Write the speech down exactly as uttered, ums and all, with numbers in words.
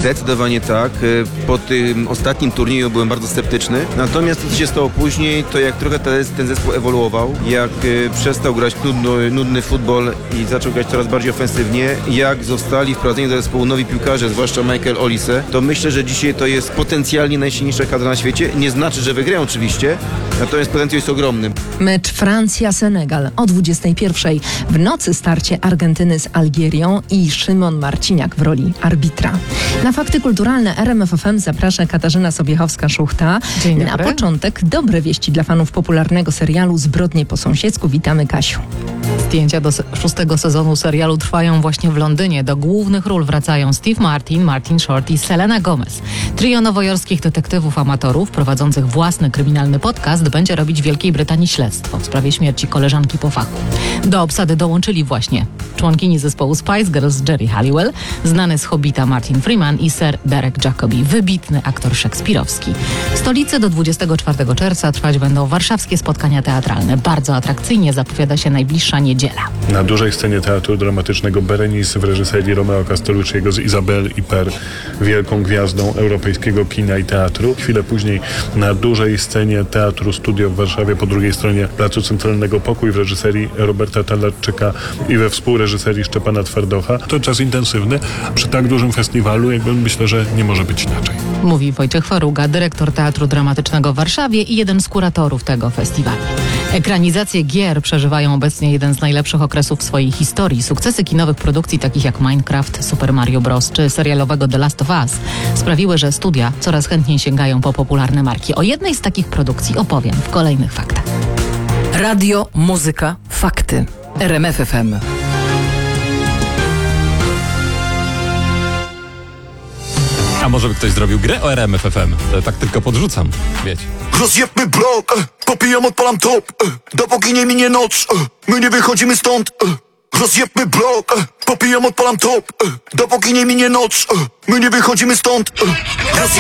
Zdecydowanie tak. Po tym ostatnim turnieju byłem bardzo sceptyczny. Natomiast to, co się stało później, to jak trochę ten, ten zespół ewoluował, jak przestał grać nudny, nudny futbol i zaczął grać coraz bardziej ofensywnie, jak zostali wprowadzeni do zespołu nowi piłkarze, zwłaszcza Michael Olise, to myślę, że dzisiaj to jest potencjalnie najsilniejsza kadra na świecie. Nie znaczy, że wygrają oczywiście, natomiast potencjał jest ogromny. Mecz Francja-Senegal o dwudziestej pierwszej. W nocy starcie Argentyny z Algierią i Szymon Marciniak w roli arbitra. Na fakty kulturalne R M F F M zaprasza Katarzyna Sobiechowska-Szuchta. Dzień Na dobry. początek dobre wieści dla fanów popularnego serialu Zbrodnie po sąsiedzku. Witamy, Kasiu. Zdjęcia do se- szóstego sezonu serialu trwają właśnie w Londynie. Do głównych ról wracają Steve Martin, Martin Short i Selena Gomez. Trio nowojorskich detektywów amatorów prowadzących własny kryminalny podcast będzie robić w Wielkiej Brytanii śledztwo w sprawie śmierci koleżanki po fachu. Do obsady dołączyli właśnie członkini zespołu Spice Girls Jerry Halliwell, znany z Hobbita Martin Freeman i Sir Derek Jacobi, wybitny aktor szekspirowski. W stolicy do dwudziestego czwartego czerwca trwać będą warszawskie spotkania teatralne. Bardzo atrakcyjnie zapowiada się najbliższa niedziela. Na dużej scenie teatru dramatycznego Berenice w reżyserii Romeo Castellucciego z Isabelle Huppert, wielką gwiazdą europejskiego kina i teatru. Chwilę później na dużej scenie Teatru Studio w Warszawie po drugiej stronie Placu Centralnego Pokój w reżyserii Roberta Talarczyka i we współreżyserii Szczepana Twardocha. To czas intensywny. Przy tak dużym festiwalu jakby myślę, że nie może być inaczej. Mówi Wojciech Faruga, dyrektor Teatru Dramatycznego w Warszawie i jeden z kuratorów tego festiwalu. Ekranizacje gier przeżywają obecnie jeden z najlepszych okresów w swojej historii. Sukcesy kinowych produkcji takich jak Minecraft, Super Mario Bros. Czy serialowego The Last of Us sprawiły, że studia coraz chętniej sięgają po popularne marki. O jednej z takich produkcji opowiem w kolejnych faktach. Radio, muzyka, fakty. R M F F M. A może by ktoś zrobił grę o R M F F M? To tak tylko podrzucam, wiecie. Rozjebmy blok, eh, popijam, odpalam top, eh, dopóki nie minie noc, eh, my nie wychodzimy stąd. eh. Rozjebmy blok, eh, popijam, odpalam top, eh, dopóki nie minie noc, eh, my nie wychodzimy stąd. eh. Rozje-